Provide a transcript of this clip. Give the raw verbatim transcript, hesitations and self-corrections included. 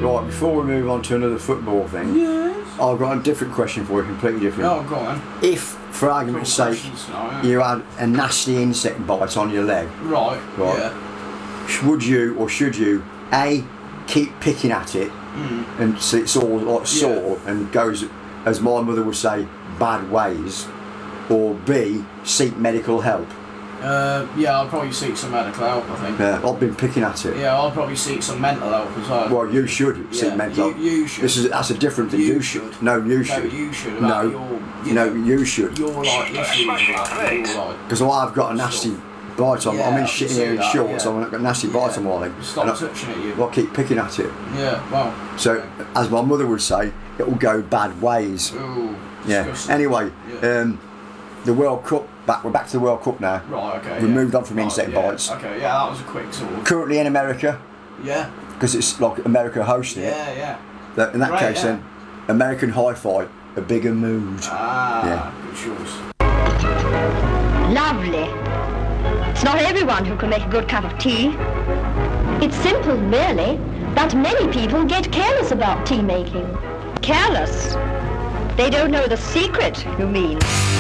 Right, before we move on to another football thing, Yes. I've got a different question for you, completely different. Oh, go on. If, for argument's Cool sake, questions now, yeah. you had a nasty insect bite on your leg, Right. Right. Yeah. would you or should you A, keep picking at it Mm. and so it's all like sore and goes, as my mother would say, bad ways, or B, seek medical help? Uh, yeah, I'll probably seek some medical help, I think. Yeah, I've been picking at it. Yeah, I'll probably seek some mental help as well. Well, you should seek Yeah, mental you- help. you should. This is that's a different thing. You You, should. should. No, you No, should. you should. No, About your, you no, know, you should. Your like issues about your like. Because I've got a nasty bite on. Yeah, I'm I in can shit see here in that, shorts. yeah. I've got a nasty bite Yeah. on my leg. Stop And I- touching at you. I'll keep picking at it. Yeah, well. So, as my mother would say, it will go bad ways. Ooh, Yeah. disgusting. Anyway, Yeah. um, the World Cup. Back. We're back to the World Cup now. Right, okay. we yeah. moved on from Right, insect yeah. bites. Okay, yeah, that was a quick sort of. Currently in America, Yeah, because it's like America hosting it. yeah, yeah. That, in that Right, case, yeah. then, American Hi-Fi, a bigger mood. Ah, Yeah. good choice. Lovely. It's not everyone who can make a good cup of tea. It's simple, really, but many people get careless about tea making. Careless? They don't know the secret, you mean.